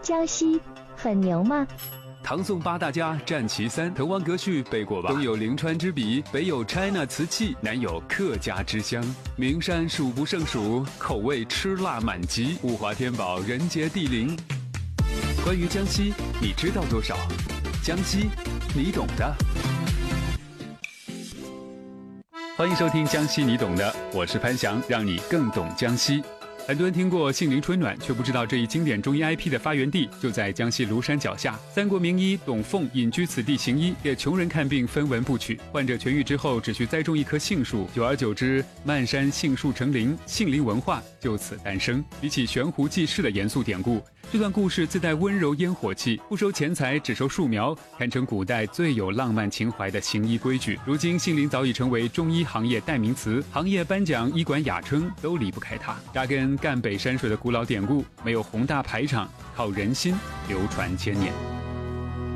江西很牛吗？ 唐宋八大家占其三，滕王阁序背过吧？东有临川之笔，北有 China 瓷器，南有客家之乡，名山数不胜数，口味吃辣满级，物华天宝，人杰地灵。关于江西，你知道多少？江西，你懂的。欢迎收听江西你懂的，我是潘翔，让你更懂江西。很多人听过杏林春暖，却不知道这一经典中医 IP 的发源地就在江西庐山脚下。三国名医董奉隐居此地行医，给穷人看病分文不取。患者痊愈之后，只需栽种一棵杏树，久而久之，漫山杏树成林，杏林文化就此诞生。比起悬壶济世的严肃典故，这段故事自带温柔烟火气，不收钱财，只收树苗，堪称古代最有浪漫情怀的行医规矩。如今杏林早已成为中医行业代名词，行业颁奖、医馆雅称都离不开它。扎根赣北山水的古老典故，没有宏大排场，靠人心流传千年。